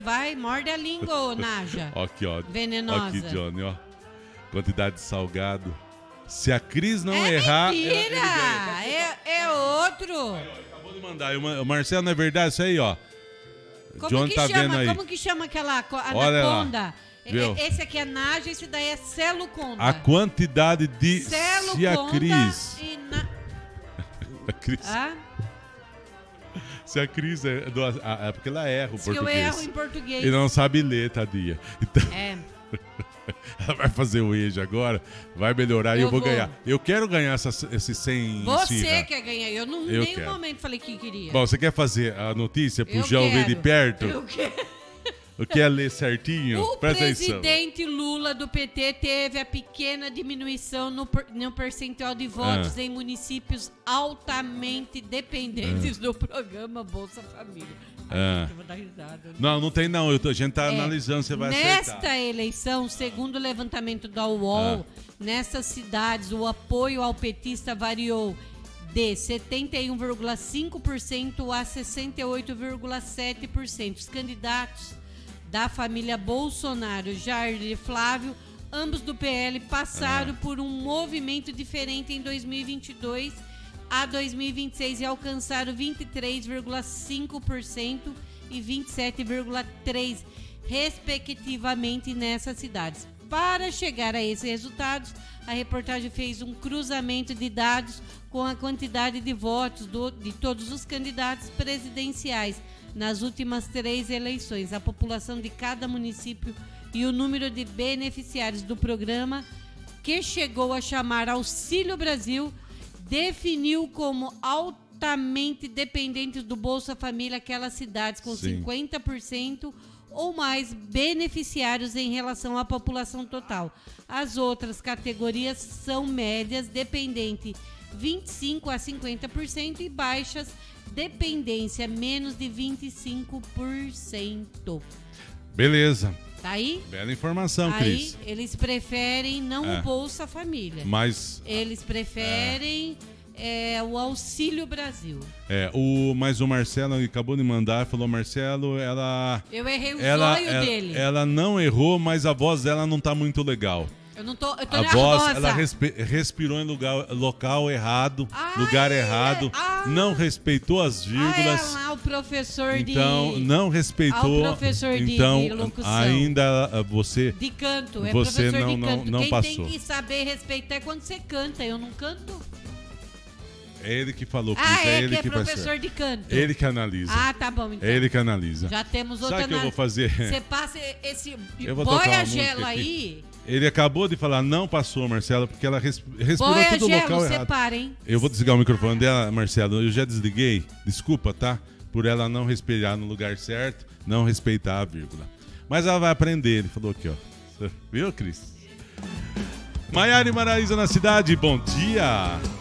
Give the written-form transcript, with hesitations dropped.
Vai, morde a língua, ô Naja. Aqui, ó. Venenosa. Aqui, Johnny, ó. Quantidade de salgado. Se a Cris não errar... Mentira! É outro. Acabou de mandar. O Marcelo, não é verdade isso aí, ó? Como que tá vendo aí. Como que chama aquela Olha anaconda? Viu? Esse aqui é Naja, esse daí é Celuconda. A quantidade de... Celuconda Se a Cris... e A Cris... Se a Cris é porque ela erra o português. Eu erro em português. E não sabe ler, tadinha. Então, ela vai fazer o EJA agora, vai melhorar e eu vou ganhar. Eu quero ganhar esses 100 Você quer ganhar, eu não em nenhum momento falei que queria. Bom, você quer fazer a notícia pro João ver de perto? Eu quero. O que é ler certinho? O presidente Lula do PT teve a pequena diminuição no percentual de votos em municípios altamente dependentes do programa Bolsa Família. Eu vou dar risada. Não tem não. A gente tá analisando, você vai acertar. Nesta eleição, segundo o levantamento da UOL, nessas cidades o apoio ao petista variou de 71,5% a 68,7%. Os candidatos da família Bolsonaro, Jair e Flávio, ambos do PL, passaram por um movimento diferente em 2022 a 2026 e alcançaram 23,5% e 27,3%, respectivamente, nessas cidades. Para chegar a esses resultados, a reportagem fez um cruzamento de dados com a quantidade de votos de todos os candidatos presidenciais nas últimas 3 eleições, a população de cada município e o número de beneficiários do programa, que chegou a chamar Auxílio Brasil, definiu como altamente dependentes do Bolsa Família aquelas cidades com 50% ou mais beneficiários em relação à população total. As outras categorias são médias, dependente 25% a 50% e baixas, dependência menos de 25%. Beleza. Tá aí? Bela informação, Cris. Aí eles preferem não o Bolsa Família. Mas eles preferem o Auxílio Brasil. Mas o Marcelo acabou de mandar, falou, Marcelo, eu errei o zóio dele. Ela não errou, mas a voz dela não tá muito legal. Eu tô a voz, ela respirou em local errado, lugar errado, não respeitou as vírgulas. Lá o professor então, não respeitou. O professor de locução. Ainda você. De canto, você professor de canto. Não Quem passou. tem que saber respeitar é quando você canta. Eu não canto. É ele que falou, Cris. Ele que é professor de canto. Ele que analisa. Tá bom, então. É ele que analisa. Já temos outra. Sabe o que eu vou fazer? Você passa esse boia gelo aí. Ele acabou de falar, não passou, Marcelo, porque ela respirou tudo no local errado. Separa, hein? Eu vou desligar o microfone dela, Marcelo. Eu já desliguei. Desculpa, tá? Por ela não respirar no lugar certo, não respeitar a vírgula. Mas ela vai aprender. Ele falou aqui, ó. Viu, Cris? Maiara e Maraísa na cidade, bom dia!